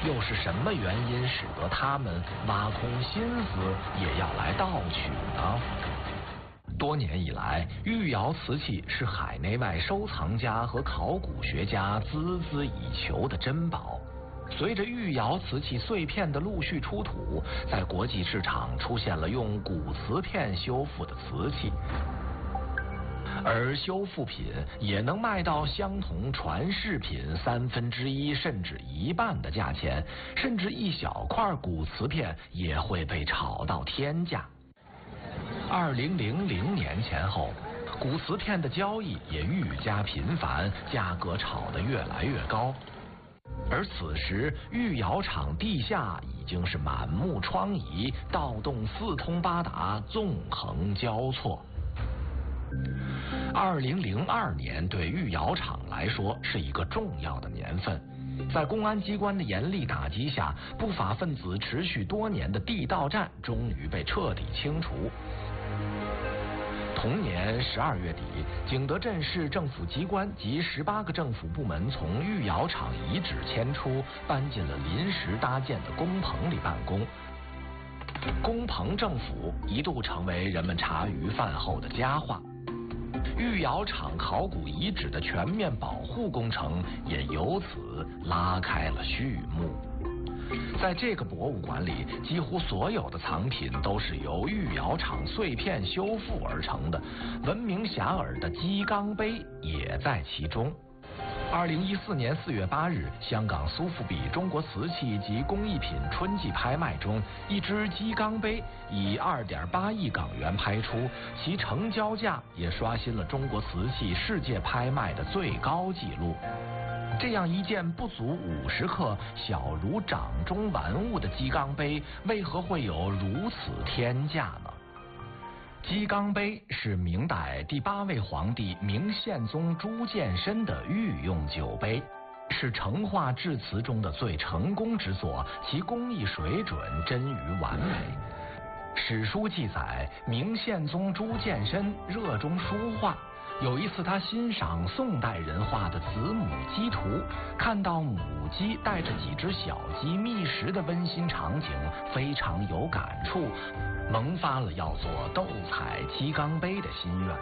又是什么原因使得他们挖空心思也要来盗取呢？多年以来，玉窑瓷器是海内外收藏家和考古学家孜孜以求的珍宝。随着玉窑瓷器碎片的陆续出土，在国际市场出现了用古瓷片修复的瓷器，而修复品也能卖到相同传世品1/3甚至1半的价钱，甚至一小块古瓷片也会被炒到天价。2000年前后，古瓷片的交易也愈加频繁，价格炒得越来越高。而此时，玉窑厂地下已经是满目疮痍，盗洞四通八达，纵横交错。2002年对玉窑厂来说是一个重要的年份，在公安机关的严厉打击下，不法分子持续多年的地道战终于被彻底清除。同年12月底，景德镇市政府机关及18个政府部门从玉窑厂遗址迁出，搬进了临时搭建的工棚里办公。工棚政府一度成为人们茶余饭后的佳话。玉窑厂考古遗址的全面保护工程也由此拉开了序幕。在这个博物馆里，几乎所有的藏品都是由玉窑厂碎片修复而成的，闻名遐迩的鸡缸杯也在其中。2014年4月8日，香港苏富比中国瓷器及工艺品春季拍卖中，一只鸡缸杯以2.8亿港元拍出，其成交价也刷新了中国瓷器世界拍卖的最高纪录。这样一件不足50克、小如掌中玩物的鸡缸杯，为何会有如此天价呢？鸡缸杯是明代第8位皇帝明宪宗朱见深的御用酒杯，是成化制瓷中的最成功之作，其工艺水准臻于完美。史书记载，明宪宗朱见深热衷书画，有一次他欣赏宋代人画的子母鸡图，看到母鸡带着几只小鸡觅食的温馨场景，非常有感触，萌发了要做斗彩鸡缸杯的心愿。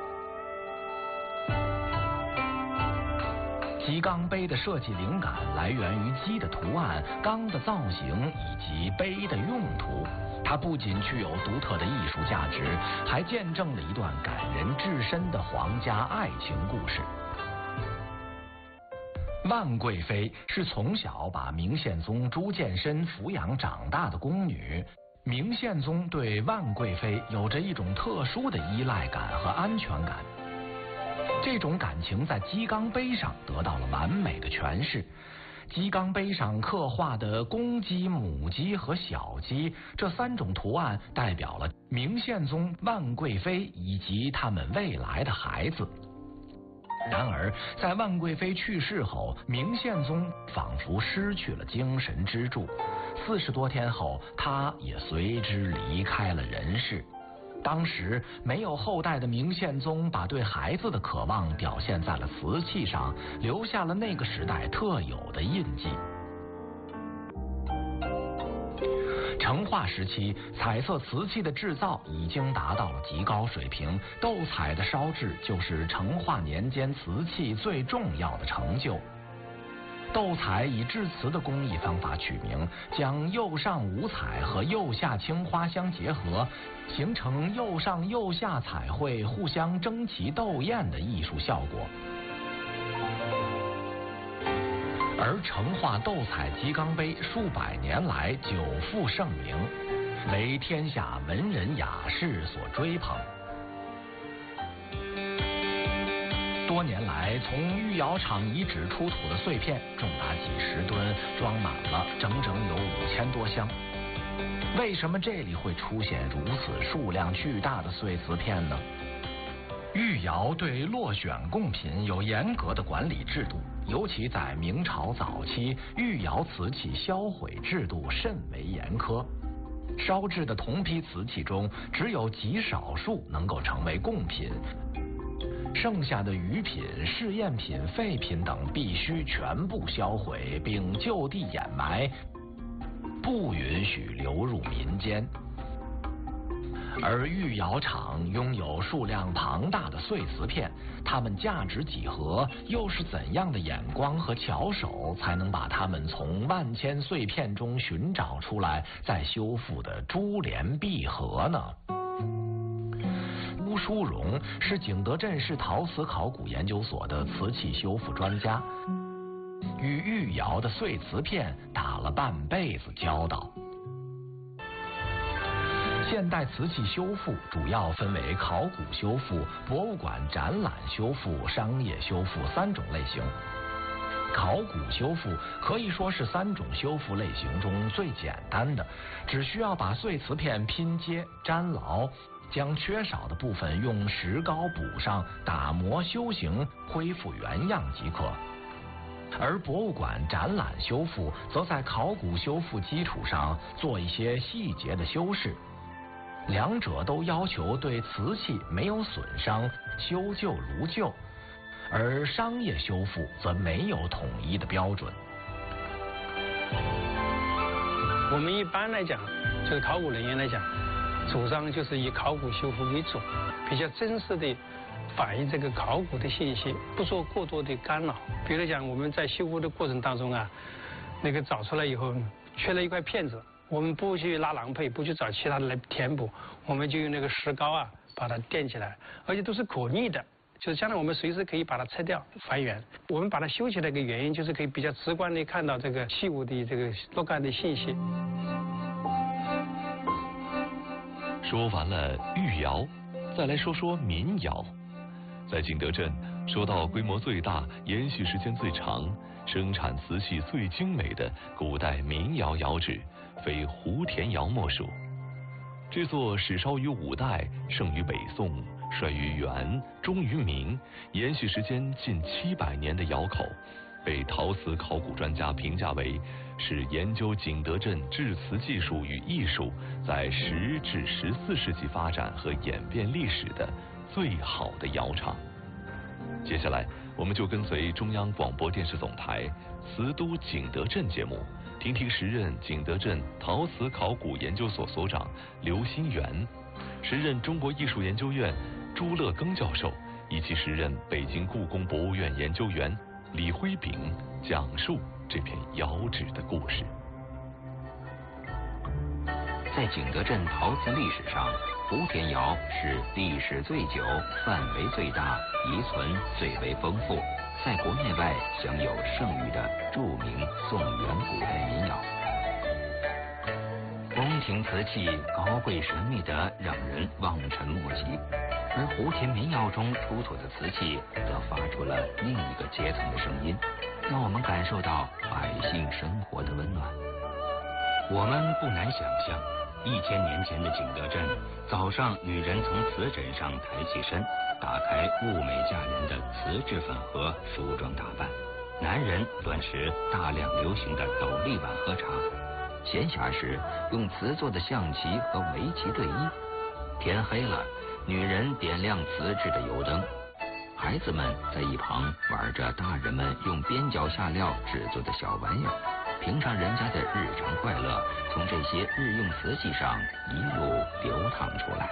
鸡缸杯的设计灵感来源于鸡的图案、缸的造型以及杯的用途。它不仅具有独特的艺术价值，还见证了一段感人至深的皇家爱情故事。万贵妃是从小把明宪宗朱见深抚养长大的宫女，明宪宗对万贵妃有着一种特殊的依赖感和安全感。这种感情在鸡缸杯上得到了完美的诠释。鸡缸杯上刻画的公鸡、母鸡和小鸡这3种图案，代表了明宪宗、万贵妃以及他们未来的孩子。然而，在万贵妃去世后，明宪宗仿佛失去了精神支柱，40多天后，他也随之离开了人世。当时没有后代的明宪宗把对孩子的渴望表现在了瓷器上，留下了那个时代特有的印记。成化时期，彩色瓷器的制造已经达到了极高水平，斗彩的烧制就是成化年间瓷器最重要的成就。斗彩以制瓷的工艺方法取名，将釉上五彩和釉下青花相结合，形成釉上釉下彩绘互相争奇斗艳的艺术效果。而成化斗彩鸡缸杯数百年来久负盛名，为天下文人雅士所追捧。多年来，从玉窑厂遗址出土的碎片重达几十吨，装满了整整有5000多箱。为什么这里会出现如此数量巨大的碎瓷片呢？玉窑对落选贡品有严格的管理制度，尤其在明朝早期，玉窑瓷器销毁制度甚为严苛。烧制的同批瓷器中，只有极少数能够成为贡品。 剩下的余品、试验品、废品等必须全部销毁，并就地掩埋，不允许流入民间。而御窑厂拥有数量庞大的碎瓷片，它们价值几何？又是怎样的眼光和巧手，才能把它们从万千碎片中寻找出来，再修复的珠联璧合呢？邬淑荣是景德镇市陶瓷考古研究所的瓷器修复专家，与御窑的碎瓷片打了半辈子交道。现代瓷器修复主要分为考古修复、博物馆展览修复、商业修复3种类型。考古修复可以说是3种修复类型中最简单的，只需要把碎瓷片拼接、粘牢，将缺少的部分用石膏补上，打磨修形，恢复原样即可。而博物馆展览修复则在考古修复基础上做一些细节的修饰，两者都要求对瓷器没有损伤，修旧如旧，而商业修复则没有统一的标准。 我们一般来讲，就是考古人员来讲，主张就是以考古修复为主，比较真实的反映这个考古的信息，不做过多的干扰。比如讲，我们在修复的过程当中啊，那个找出来以后缺了一块片子，我们不去拉郎坯，不去找其他的来填补，我们就用那个石膏啊把它垫起来，而且都是可逆的，就是将来我们随时可以把它拆掉还原。我们把它修起来的原因就是可以比较直观的看到这个器物的这个若干的信息。 说完了御窑，再来说说民窑。在景德镇，说到规模最大、延续时间最长、生产瓷器最精美的古代民窑窑址，非胡田窑莫属。这座始烧于5代，盛于北宋，衰于元，终于明，延续时间近700年的窑口，被陶瓷考古专家评价为是研究景德镇制瓷技术与艺术在10至14世纪发展和演变历史的最好的窑厂。接下来，我们就跟随中央广播电视总台瓷都景德镇节目，听听时任景德镇陶瓷考古研究所所长刘新元，时任中国艺术研究院朱乐庚教授，以及时任北京故宫博物院研究员李辉炳讲述这片窑址的故事。 在景德镇陶瓷历史上，胡田窑是历史最久、范围最大、遗存最为丰富，在国内外享有盛誉的著名宋元古代民窑。宫廷瓷器高贵神秘的让人望尘莫及，而胡田民窑中出土的瓷器则发出了另一个阶层的声音，让我们感受到百姓生活的温暖。我们不难想象，1000年前的景德镇，早上女人从瓷枕上抬起身，打开物美价廉的瓷制粉盒，梳妆打扮；男人端持大量流行的斗笠碗喝茶。闲暇时，用瓷做的象棋和围棋对弈。天黑了，女人点亮瓷制的油灯，孩子们在一旁玩着大人们用边角下料制作的小玩意儿。平常人家的日常快乐，从这些日用瓷器上一路流淌出来。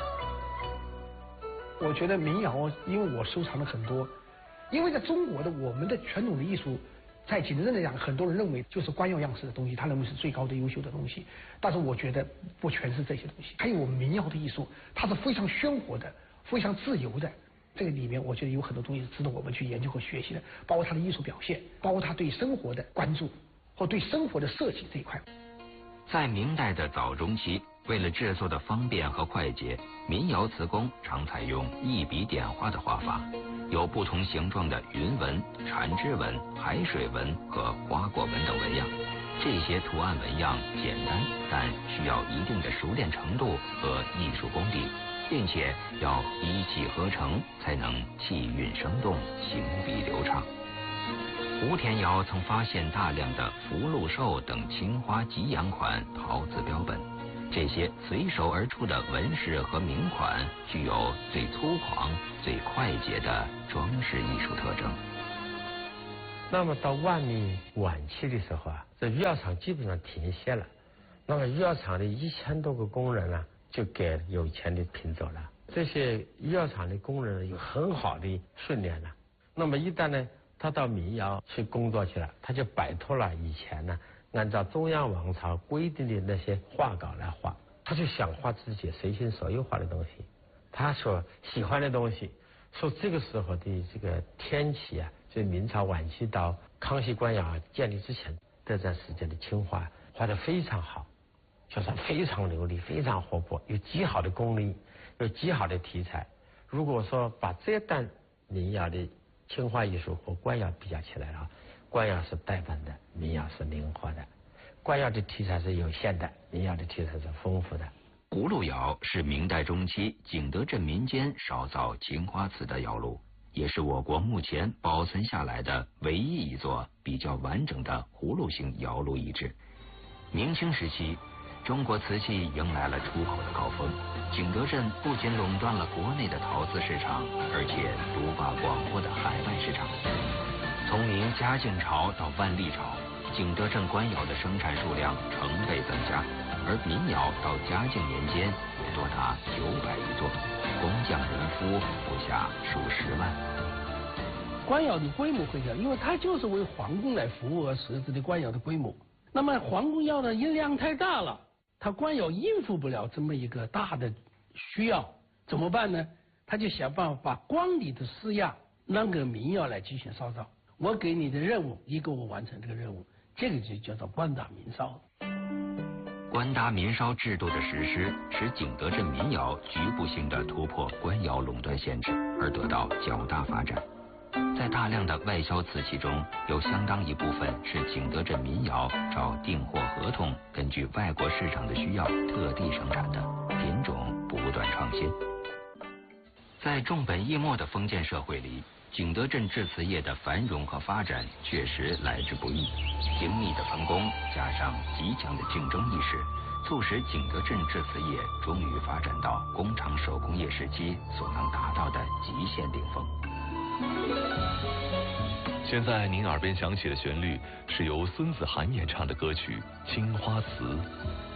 我觉得民窑，因为我收藏了很多，因为在中国的我们的传统的艺术，在景德镇来讲，很多人认为就是官窑样式的东西，他认为是最高的优秀的东西，但是我觉得不全是这些东西，还有我们民窑的艺术，它是非常鲜活的，非常自由的。这个里面我觉得有很多东西是值得我们去研究和学习的，包括它的艺术表现，包括它对生活的关注或对生活的设计这一块。 在明代的早中期，为了制作的方便和快捷，民窑瓷工常采用一笔点画的画法，有不同形状的云纹、缠枝纹、海水纹和花果纹等纹样。这些图案纹样简单，但需要一定的熟练程度和艺术功底，并且要一气呵成，才能气韵生动，行笔流畅。胡田窑曾发现大量的福禄寿等青花吉阳款陶瓷标本， 这些随手而出的纹饰和名款，具有最粗犷、最快捷的装饰艺术特征。 那么到万历晚期的时候啊，这御窑厂基本上停歇了。那么御窑厂的1000多个工人呢，就给有钱的聘走了。这些御窑厂的工人有很好的训练了。那么一旦呢，他到民窑去工作去了，他就摆脱了以前呢按照中央王朝规定的那些画稿来画，他就想画自己随心所欲画的东西，他所喜欢的东西。说这个时候的这个天启啊，就明朝晚期到康熙官窑建立之前这段时间的青画画得非常好，就是非常流利，非常活泼，有极好的功力，有极好的题材。如果说把这段民窑的青画艺术和官窑比较起来啊，官窑是呆板的，民窑是灵活的。官窑的题材是有限的，民窑的题材是丰富的。 葫芦窑是明代中期景德镇民间烧造青花瓷的窑炉，也是我国目前保存下来的唯一一座比较完整的葫芦形窑炉遗址。明清时期，中国瓷器迎来了出口的高峰，景德镇不仅垄断了国内的陶瓷市场，而且独霸广阔的海外市场。从明嘉靖朝到万历朝，景德镇官窑的生产数量成倍增加，而民窑到嘉靖年间也多达900余座，工匠人夫不下数10万。 官窑的规模会小，因为它就是为皇宫来服务而设置的官窑的规模。那么皇宫窑的音量太大了，它官窑应付不了这么一个大的需要，怎么办呢？他就想办法把光里的施压让给民窑来进行烧造。我给你的任务，你给我完成这个任务，这个就叫做官大民烧。 官搭民烧制度的实施，使景德镇民窑局部性的突破官窑垄断限制，而得到较大发展。在大量的外销瓷器中，有相当一部分是景德镇民窑照订货合同，根据外国市场的需要特地生产的，品种不断创新。在重本抑末的封建社会里，景德镇制瓷业的繁荣和发展确实来之不易。精密的分工加上极强的竞争意识，促使景德镇制瓷业终于发展到工厂手工业时期所能达到的极限顶峰。 现在您耳边响起的旋律是由孙子涵演唱的歌曲《青花瓷》。